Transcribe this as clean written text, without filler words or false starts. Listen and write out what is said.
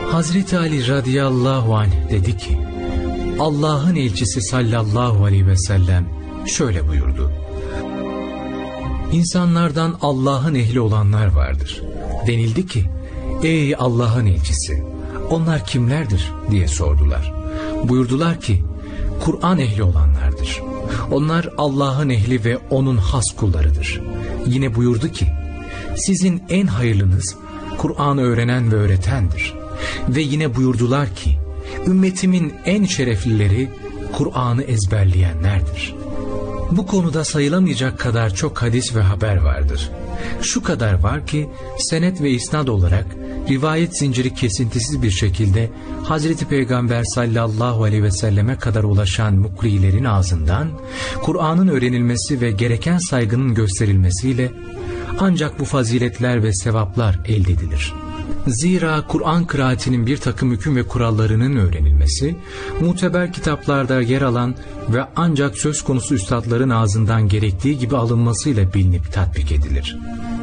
Hazreti Ali radıyallahu anh dedi ki, Allah'ın elçisi sallallahu aleyhi ve sellem şöyle buyurdu: İnsanlardan Allah'ın ehli olanlar vardır. Denildi ki, ey Allah'ın elçisi, onlar kimlerdir diye sordular. Buyurdular ki, Kur'an ehli olanlardır. Onlar Allah'ın ehli ve onun has kullarıdır. Yine buyurdu ki, sizin en hayırlınız Kur'an'ı öğrenen ve öğretendir. Ve yine buyurdular ki, ümmetimin en şereflileri Kur'an'ı ezberleyenlerdir. Bu konuda sayılamayacak kadar çok hadis ve haber vardır. Şu kadar var ki senet ve isnad olarak rivayet zinciri kesintisiz bir şekilde Hazreti Peygamber sallallahu aleyhi ve selleme kadar ulaşan mukrilerin ağzından Kur'an'ın öğrenilmesi ve gereken saygının gösterilmesiyle ancak bu faziletler ve sevaplar elde edilir. Zira Kur'an kıraatinin bir takım hüküm ve kurallarının öğrenilmesi, muteber kitaplarda yer alan ve ancak söz konusu üstadların ağzından gerektiği gibi alınmasıyla bilinip tatbik edilir.